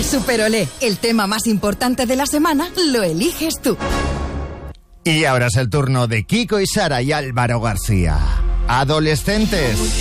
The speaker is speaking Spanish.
Superolé, el tema más importante de la semana, lo eliges tú. Y ahora es el turno de Kiko y Sara y Álvaro García. Adolescentes.